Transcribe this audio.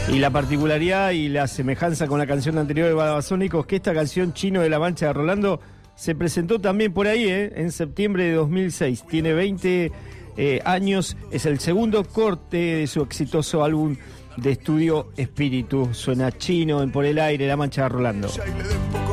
Y la particularidad y la semejanza con la canción anterior de Babasónicos, que esta canción Chino de la Mancha de Rolando se presentó también por ahí, en septiembre de 2006. Tiene 20 años, es el segundo corte de su exitoso álbum de estudio Espíritu. Suena Chino en Por el Aire, La Mancha de Rolando.